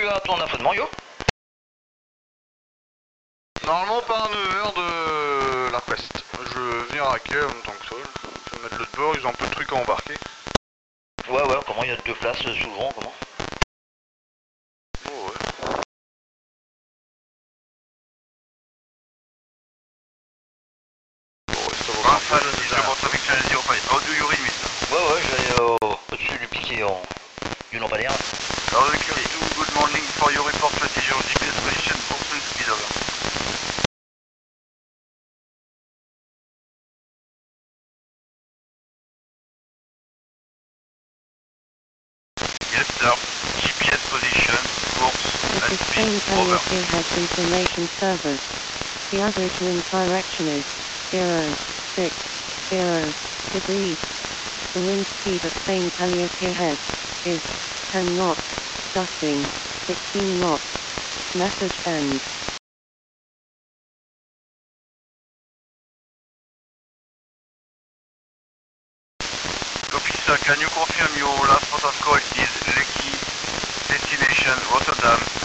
tu as ton affonnement, Yo? Normalement pas un 9h de la Quest. Je vais venir à quai en même temps que toi. Je vais mettre l'autre bord, ils ont un peu de trucs à embarquer. Ouais, ouais, comment il y a 2 places sous le vent, comment? Oh ouais. Bon, ouais, ça vaut Rafale, je monte avec Channel 05. How do you read me? Ouais, ouais, j'allais au-dessus du piquet du lampadaire. Hello, Curry 2, good morning for your report strategy on GPS position, Courson speed over. Yes sir, GPS position, course This and is speed Spain over. has information service. The average wind direction is 060 degrees. The wind speed at Spain Calliope Head is 10 knots, gusting 16 knots. Message end. Copy sir, can you confirm your last port of call is Lekki, destination Rotterdam,